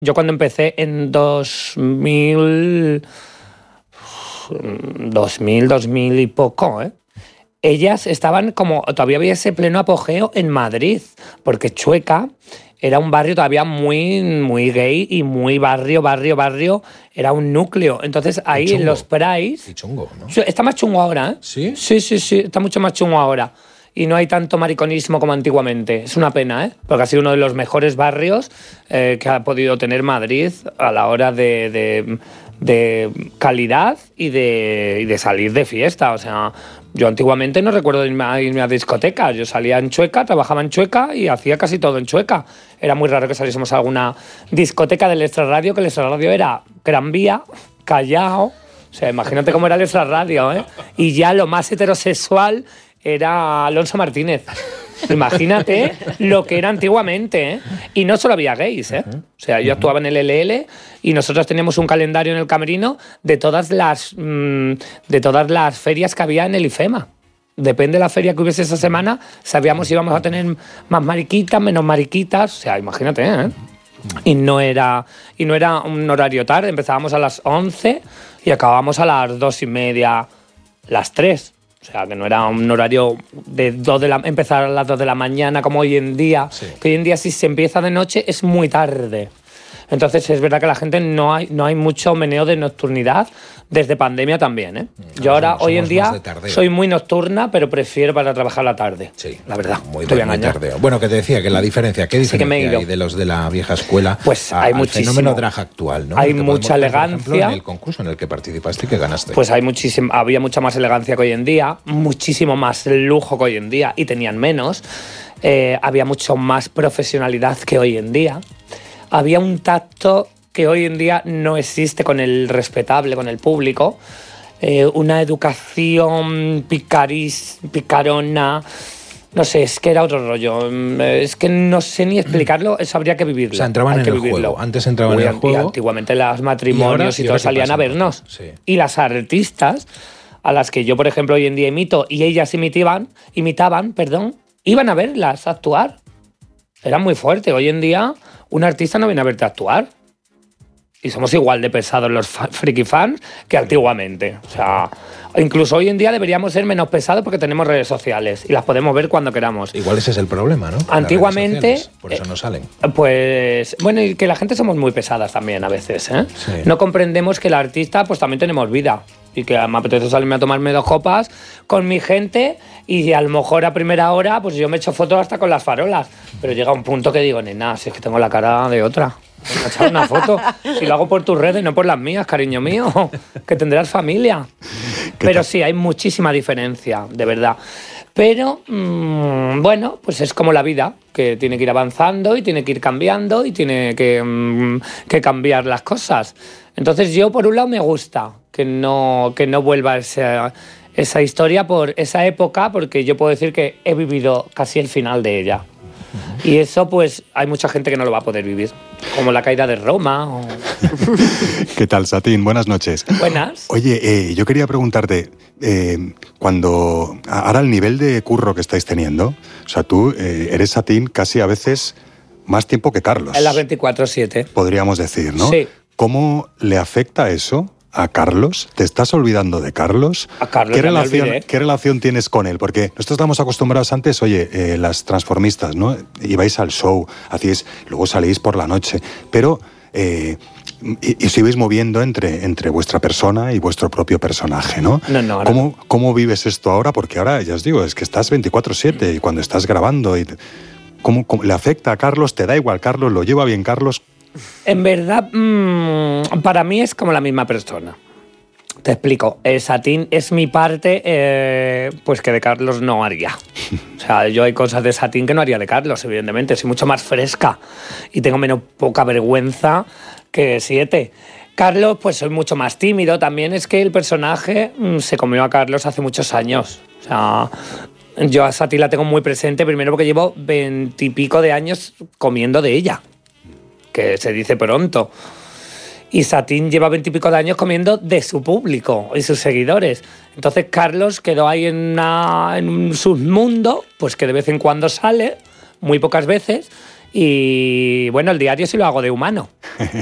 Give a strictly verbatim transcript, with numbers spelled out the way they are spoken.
Yo cuando empecé en dos mil, dos mil, dos mil y poco, ¿eh? Ellas estaban como, todavía había ese pleno apogeo en Madrid, porque Chueca era un barrio todavía muy, muy gay y muy barrio, barrio, barrio, era un núcleo. Entonces ahí en los Price... Y chungo, ¿no? Está más chungo ahora, ¿eh? ¿Sí? Sí, sí, sí, está mucho más chungo ahora. Y no hay tanto mariconismo como antiguamente. Es una pena, ¿eh? Porque ha sido uno de los mejores barrios eh, que ha podido tener Madrid a la hora de, de, de calidad y de, y de salir de fiesta. O sea, yo antiguamente no recuerdo irme a, irme a discotecas. Yo salía en Chueca, trabajaba en Chueca y hacía casi todo en Chueca. Era muy raro que saliésemos a alguna discoteca del extrarradio, que el extrarradio era Gran Vía, Callao. O sea, imagínate cómo era el extrarradio, ¿eh? Y ya lo más heterosexual era Alonso Martínez. Imagínate lo que era antiguamente, ¿eh? Y no solo había gays, ¿eh? O sea, yo actuaba en el L L y nosotros teníamos un calendario en el camerino de todas las, mmm, de todas las ferias que había en el IFEMA. Depende de la feria que hubiese esa semana, sabíamos si íbamos a tener más mariquitas, menos mariquitas. O sea, imagínate, ¿eh? Y no era, y no era un horario tarde. Empezábamos a las once y acabábamos a las dos y media, las tres. O sea, que no era un horario de, dos de la, empezar a las dos de la mañana como hoy en día. Sí. Que hoy en día si se empieza de noche es muy tarde. Entonces es verdad que la gente no hay, no hay mucho meneo de nocturnidad desde pandemia también, ¿eh? Claro, yo ahora, somos, hoy en día, soy muy nocturna, pero prefiero para trabajar la tarde. Sí, la verdad. Muy, de, muy tardeo. Bueno, que te decía que la diferencia, ¿qué diferencia sí que hay de los de la vieja escuela pues a, hay al muchísimo. Fenómeno drag actual, ¿no? Hay mucha ver, elegancia. Por ejemplo, en el concurso en el que participaste y que ganaste. Pues hay muchísimo, había mucha más elegancia que hoy en día, muchísimo más lujo que hoy en día, y tenían menos. Eh, había mucho más profesionalidad que hoy en día. Había un tacto que hoy en día no existe con el respetable, con el público. Eh, una educación picaris, picarona, no sé, es que era otro rollo. Es que no sé ni explicarlo, eso habría que vivirlo. O sea, entraban en el juego. Antes entraban en el juego. Antiguamente los matrimonios y, y, y todos salían a vernos. Sí. Y las artistas, a las que yo, por ejemplo, hoy en día imito, y ellas imitaban, imitaban, perdón, iban a verlas actuar. Era muy fuerte. Hoy en día, un artista no viene a verte actuar. Y somos igual de pesados los friki fans que antiguamente. O sea, incluso hoy en día deberíamos ser menos pesados porque tenemos redes sociales y las podemos ver cuando queramos. Igual ese es el problema, ¿no? Antiguamente... Por eso no salen. Pues, bueno, y que la gente somos muy pesadas también a veces, ¿eh? Sí. No comprendemos que el artista, pues también tenemos vida. Y que me apetece salirme a tomarme dos copas con mi gente y a lo mejor a primera hora, pues yo me echo fotos hasta con las farolas. Pero llega un punto que digo, nena, si es que tengo la cara de otra. Me echar una foto. Si lo hago por tus redes, no por las mías, cariño mío, que tendrás familia. Pero sí, hay muchísima diferencia, de verdad. Pero, mmm, bueno, pues es como la vida, que tiene que ir avanzando y tiene que ir cambiando y tiene que, mmm, que cambiar las cosas. Entonces yo, por un lado, me gusta que no, que no vuelva esa, esa historia por esa época, porque yo puedo decir que he vivido casi el final de ella. Y eso, pues, hay mucha gente que no lo va a poder vivir. Como la caída de Roma. O... ¿Qué tal, Satín? Buenas noches. Buenas. Oye, eh, yo quería preguntarte, eh, cuando... Ahora el nivel de curro que estáis teniendo, o sea, tú eh, eres, Satín, casi a veces más tiempo que Carlos. En las veinticuatro siete. Podríamos decir, ¿no? Sí. ¿Cómo le afecta eso a Carlos? ¿Te estás olvidando de Carlos? A Carlos ¿Qué ya relación, me olvidé. ¿Qué relación tienes con él? Porque nosotros estamos acostumbrados antes, oye, eh, las transformistas, ¿no? Ibais al show, hacíais, luego salís por la noche, pero eh, y, y os ibais moviendo entre, entre vuestra persona y vuestro propio personaje, ¿no? No, no. ¿Cómo, ¿Cómo vives esto ahora? Porque ahora, ya os digo, es que estás veinticuatro siete y cuando estás grabando, y, ¿cómo, cómo le afecta a Carlos? ¿Te da igual Carlos? ¿Lo lleva bien Carlos? En verdad, mmm, para mí es como la misma persona. Te explico. El Satín es mi parte, eh, pues que de Carlos no haría. O sea, yo hay cosas de Satín que no haría de Carlos, evidentemente. Soy mucho más fresca y tengo menos poca vergüenza que Siete. Carlos, pues soy mucho más tímido. También es que el personaje mmm, se comió a Carlos hace muchos años. O sea, yo a Satín la tengo muy presente, primero porque llevo veintipico de años comiendo de ella, que se dice pronto. Y Satín lleva veintipico de años comiendo de su público y sus seguidores. Entonces Carlos quedó ahí en, una, en un submundo, pues que de vez en cuando sale, muy pocas veces, Y bueno, el diario sí lo hago de humano.